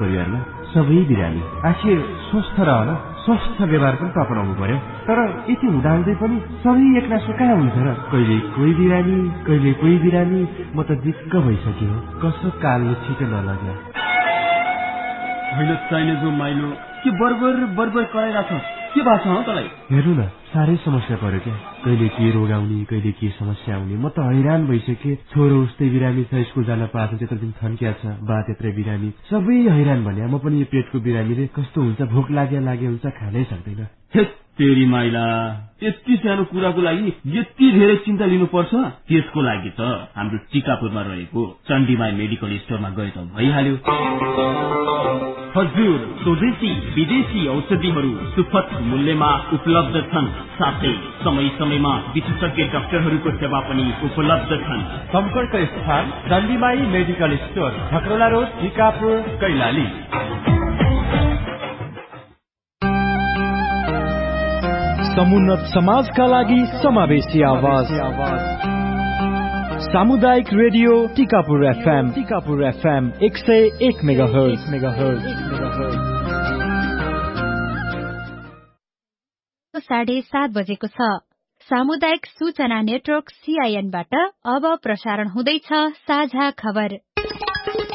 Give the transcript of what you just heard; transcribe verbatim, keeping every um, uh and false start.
परिवारमा सबै बिरामी। आखिर स्वस्थ रहन स्वस्थ व्यवहार पनि त अपनाउनु पर्यो। तर यति हुँदाहुँदै पनि सबै एकनासो कहाँ हुन्छ र? कहिले कोही बिरामी कहिले कोही बिरामी। म त दिक्क भइसक्यो। कसो कालले छिटो नलग्यो। होइन चाहिने जो माइलो के बर्बर बर्बर कराइरहेछ के भएको छ हौ तँलाई? हेर्नु न साह्रै समस्या पर्यो क्या। कहिले के रोग आउने कहिले के समस्या आउने। म त हैरान भइसके। छोरो उस्तै बिरामी छ, स्कुल जान पाएको त्यत्रो दिन थन्किया छ, बा त्यत्रै बिरामी, सबै हैरान भने। म पनि यो पेटको बिरामीले कस्तो हुन्छ, भोक लाग्या लागे हुन्छ, खानै सक्दैन। तेरी माइला यति सानो कुराको लागि यति धेरै चिन्ता लिनुपर्छ? त्यसको लागि त हाम्रो टिकापुरमा रहेको चण्डीमाई मेडिकल स्टोरमा गए त भइहाल्यो। हजुर स्वदेशी विदेशी औषधिहरू सुपथ मूल्यमा उपलब्ध छन्। साथै समय समयमा विशेषज्ञ डाक्टरहरूको सेवा पनि उपलब्ध छन्। सम्पर्क स्थान चण्डीमाई medical store, झकरोला road, Tikapur, Kailali. समुन्नत समाजका लागि समावेशी आवाज सामुदायिक radio Tikapur FM Tikapur FM एक सय एक मेगाहर्ज मेगाहर्ज साढे सात बजेको छ। सामुदायिक सूचना नेटवर्क सीआईएनबाट अब प्रसारण हुँदैछ साझा खबर।